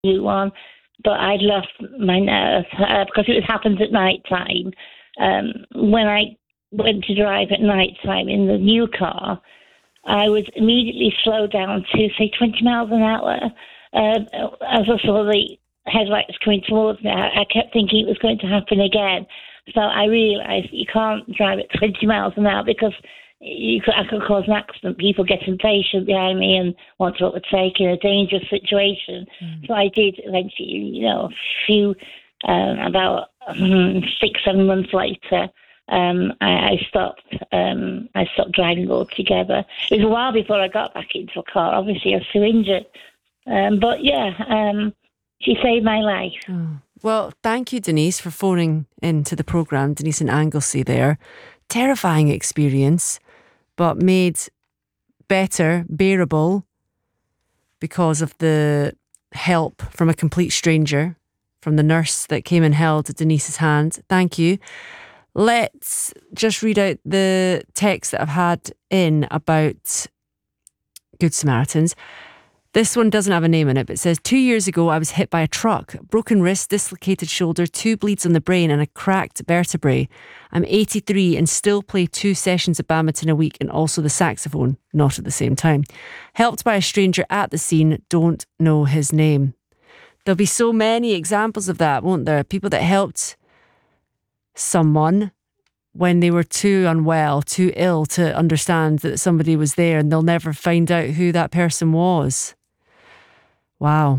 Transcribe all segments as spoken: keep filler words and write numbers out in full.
new one, but I'd lost my nerve uh, because it happens at night time. Um, when I went to drive at night time in the new car, I was immediately slowed down to, say, twenty miles an hour. Uh, as I saw the headlights coming towards me, I, I kept thinking it was going to happen again. So I realised you can't drive at twenty miles an hour because you could, I could cause an accident. People get impatient behind me and want to overtake in a dangerous situation. Mm. So I did eventually, you know, a few, um, about um, six, seven months later, um, I, I stopped. Um, I stopped driving altogether. It was a while before I got back into a car. Obviously, I was so injured. Um, but yeah, um, she saved my life. Oh. Well, thank you, Denise, for phoning into the programme. Denise in Anglesey there. Terrifying experience, but made better, bearable, because of the help from a complete stranger, from the nurse that came and held Denise's hand. Thank you. Let's just read out the text that I've had in about Good Samaritans. This one doesn't have a name in it, but it says, two years ago I was hit by a truck. Broken wrist, dislocated shoulder, two bleeds on the brain and a cracked vertebrae. I'm eighty-three and still play two sessions of badminton a week and also the saxophone, not at the same time. Helped by a stranger at the scene, don't know his name. There'll be so many examples of that, won't there? People that helped someone when they were too unwell, too ill to understand that somebody was there, and they'll never find out who that person was. Wow.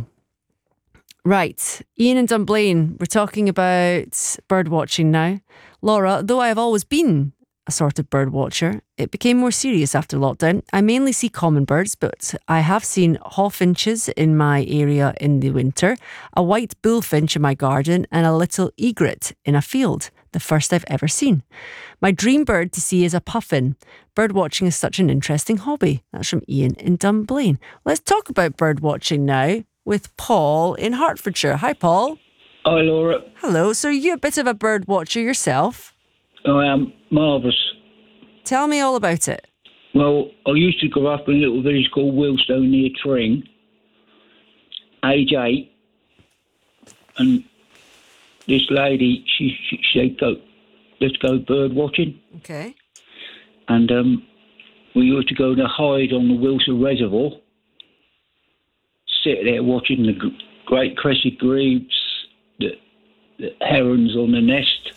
Right. Ian and Dunblane, we're talking about bird watching now. Laura, though I have always been a sort of bird watcher, it became more serious after lockdown. I mainly see common birds, but I have seen hawfinches in my area in the winter, a white bullfinch in my garden, and a little egret in a field, the first I've ever seen. My dream bird to see is a puffin. Bird watching is such an interesting hobby. That's from Ian in Dunblane. Let's talk about bird watching now with Paul in Hertfordshire. Hi, Paul. Hi, Laura. Hello. So are you a bit of a bird watcher yourself? I am. Marvellous. Tell me all about it. Well, I used to grow up in a little village called Willstone near Tring, age eight, and this lady, she, she said, go, let's go bird watching. Okay. And um, we used to go to hide on the Wilson Reservoir, sit there watching the g- great crested grebes, the, the herons on the nest,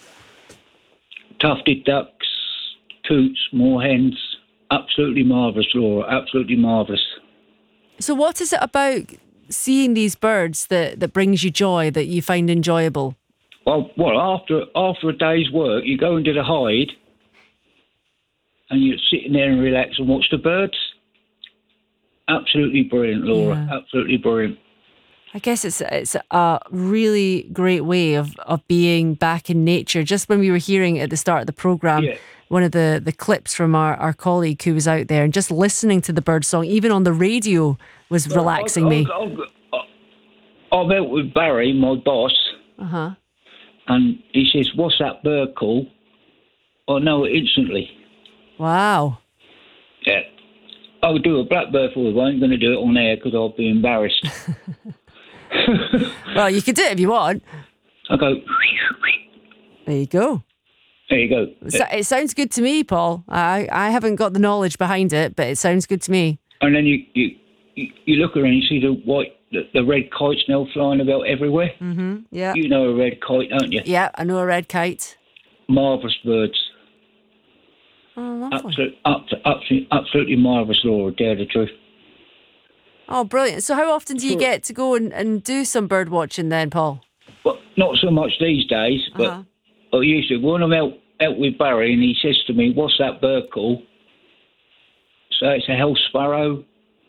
tufted ducks, coots, moorhens. Absolutely marvellous, Laura, absolutely marvellous. So what is it about seeing these birds that, that brings you joy, that you find enjoyable? Well, well, after after a day's work, you go into the hide and you're sitting there and relax and watch the birds. Absolutely brilliant, Laura. Yeah. Absolutely brilliant. I guess it's it's a really great way of, of being back in nature. Just when we were hearing at the start of the programme, yeah. one of the, the clips from our, our colleague who was out there, and just listening to the bird song, even on the radio, was well, relaxing I, me. I, I, I met with Barry, my boss, uh-huh. and he says, what's that bird called? I know it instantly. Wow. Yeah. I would do a blackbird for you. I ain't going to do it on air because I'll be embarrassed. Well, you can do it if you want. I go... There you go. There you go. So, it sounds good to me, Paul. I, I haven't got the knowledge behind it, but it sounds good to me. And then you you, you look around and you see the white, the, the red kites now flying about everywhere. Mm-hmm. Yeah. You know a red kite, don't you? Yeah, I know a red kite. Marvellous birds. Oh, lovely. Absolute, absolutely, absolutely marvellous, Laura, dare the truth. Oh, brilliant. So how often do you get to go and, and do some bird watching then, Paul? Well, not so much these days, but uh-huh. I used to. When I'm out, out with Barry and he says to me, what's that bird called? So it's a house sparrow,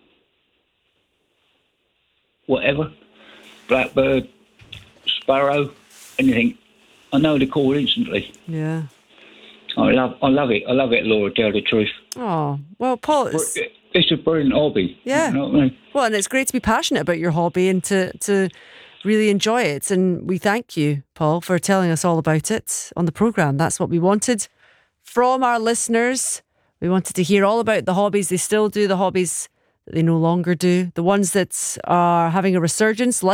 whatever, blackbird, sparrow, anything. I know the call instantly. Yeah. I love, I love it. I love it, Laura, tell the truth. Oh, well, Paul, it's... It's a brilliant hobby. Yeah. You know what I mean? Well, and it's great to be passionate about your hobby and to, to really enjoy it. And we thank you, Paul, for telling us all about it on the programme. That's what we wanted from our listeners. We wanted to hear all about the hobbies. They still do the hobbies that they no longer do. The ones that are having a resurgence, like